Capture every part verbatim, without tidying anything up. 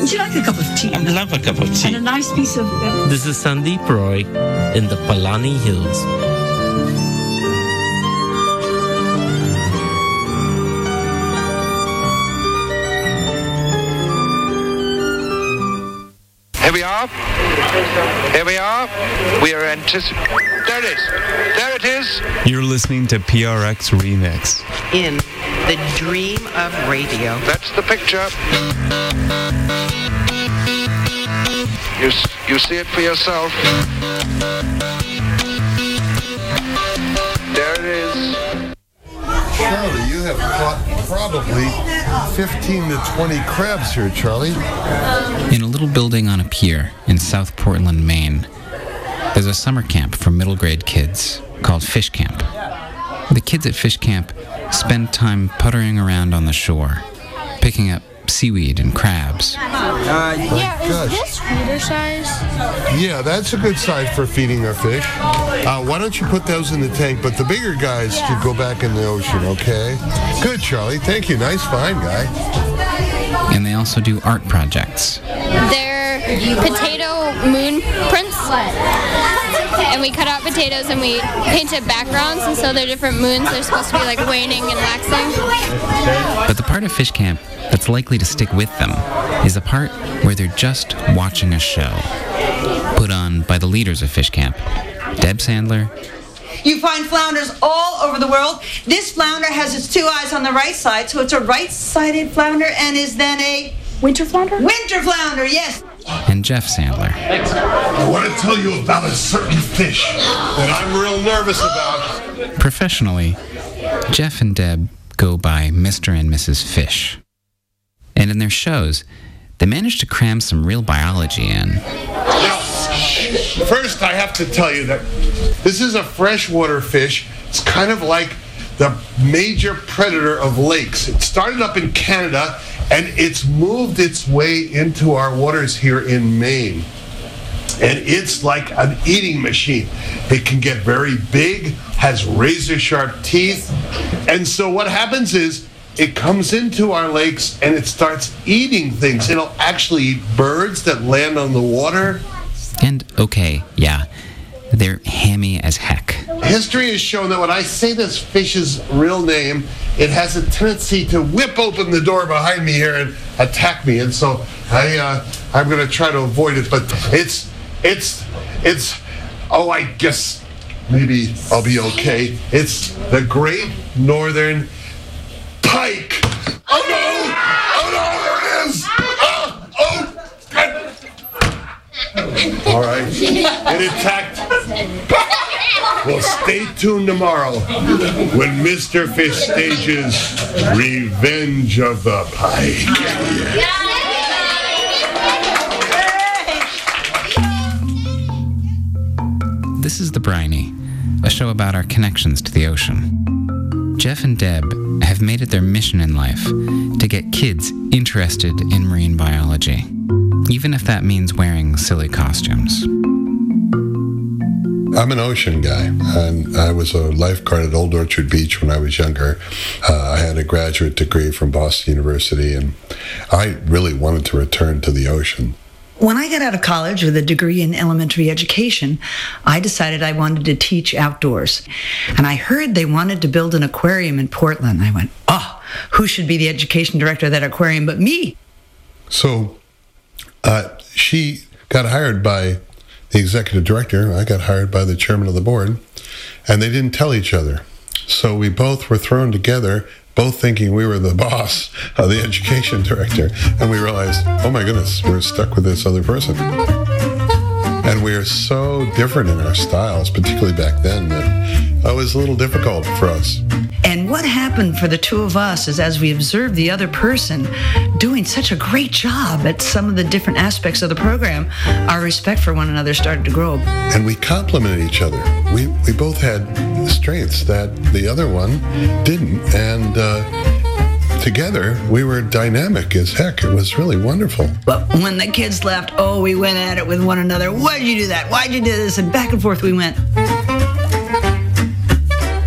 Would you like a cup of tea? I'd love a cup of tea. And a nice piece of... Uh, this is Sandeep Roy in the Palani Hills. Here we are. Here we are. We are anticipating. There it is. There it is. You're listening to P R X Remix. In the dream of radio. That's the picture. You, you see it for yourself. There it is. Charlie, you have caught probably fifteen to twenty crabs here, Charlie. In a little building on a pier in South Portland, Maine, there's a summer camp for middle grade kids called Fish Camp. The kids at Fish Camp spend time puttering around on the shore, picking up seaweed and crabs. Uh, yeah, is this feeder size? Yeah, that's a good size for feeding our fish. Uh, why don't you put those in the tank, but the bigger guys yeah. should go back in the ocean, okay? Good, Charlie. Thank you. Nice find, guy. And they also do art projects. They're potato moon prints. And we cut out potatoes and we painted backgrounds, and so they're different moons. They're supposed to be like waning and waxing. But the part of Fish Camp that's likely to stick with them is the part where they're just watching a show put on by the leaders of Fish Camp, Deb Sandler. You find flounders all over the world. This flounder has its two eyes on the right side, so it's a right-sided flounder and is then a... Winter flounder? Winter flounder, yes. And Jeff Sandler. I want to tell you about a certain fish that I'm real nervous about. Professionally, Jeff and Deb go by Mister and Missus Fish. And in their shows, they manage to cram some real biology in. Now, first I have to tell you that this is a freshwater fish. It's kind of like the major predator of lakes. It started up in Canada, and it's moved its way into our waters here in Maine. And it's like an eating machine. It can get very big, has razor-sharp teeth. And so what happens is, it comes into our lakes and it starts eating things. It'll actually eat birds that land on the water. And, okay, yeah, they're hammy as heck. History has shown that when I say this fish's real name, it has a tendency to whip open the door behind me here and attack me. And so I, uh, I'm going to try to avoid it. But it's, it's, it's, oh, I guess maybe I'll be okay. It's the Great Northern Pike. Oh no! Oh no! There it is! Oh! Oh! All right. It attacked. Well, stay tuned tomorrow when Mister Fish stages Revenge of the Pike. This is The Briny, a show about our connections to the ocean. Jeff and Deb have made it their mission in life to get kids interested in marine biology, even if that means wearing silly costumes. I'm an ocean guy, and I was a lifeguard at Old Orchard Beach when I was younger. Uh, I had a graduate degree from Boston University, and I really wanted to return to the ocean. When I got out of college with a degree in elementary education, I decided I wanted to teach outdoors. And I heard they wanted to build an aquarium in Portland. I went, oh, who should be the education director of that aquarium but me? So uh, she got hired by the executive director. I got hired by the chairman of the board. And they didn't tell each other. So we both were thrown together, both thinking we were the boss of the education director. And we realized, oh my goodness, we're stuck with this other person. And we are so different in our styles, particularly back then, that it was a little difficult for us. And what happened for the two of us is, as we observed the other person doing such a great job at some of the different aspects of the program, our respect for one another started to grow. And we complemented each other. We we both had strengths that the other one didn't. And uh, together, we were dynamic as heck. It was really wonderful. But when the kids left, oh, we went at it with one another. Why'd you do that? Why'd you do this? And back and forth we went.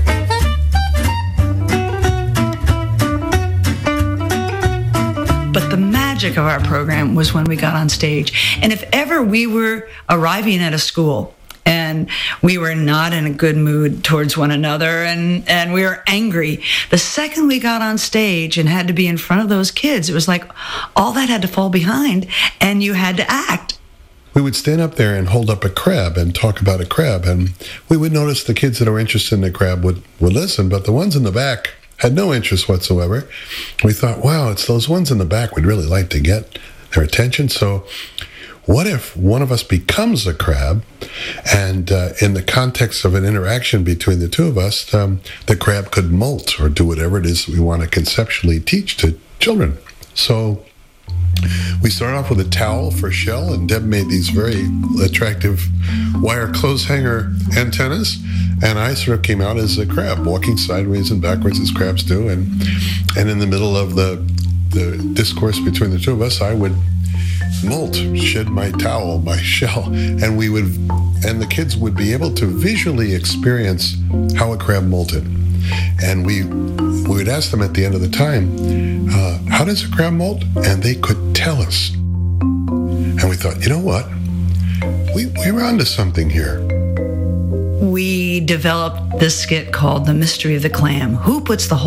But the magic of our program was when we got on stage. And if ever we were arriving at a school and we were not in a good mood towards one another and, and we were angry, the second we got on stage and had to be in front of those kids, it was like all that had to fall behind and you had to act. We would stand up there and hold up a crab and talk about a crab, and we would notice the kids that are interested in the crab would, would listen, but the ones in the back had no interest whatsoever. We thought, wow, it's those ones in the back we'd really like to get their attention. So what if one of us becomes a crab, and uh, in the context of an interaction between the two of us, um, the crab could molt or do whatever it is we want to conceptually teach to children. So we started off with a towel for Shell, and Deb made these very attractive wire clothes hanger antennas, and I sort of came out as a crab, walking sideways and backwards as crabs do, and and in the middle of the the discourse between the two of us, I would molt, shed my towel, my shell, and we would, and the kids would be able to visually experience how a crab molted. And we, we would ask them at the end of the time, uh, how does a crab molt? And they could tell us. And we thought, you know what? We, we were onto something here. We developed this skit called The Mystery of the Clam. Who puts the whole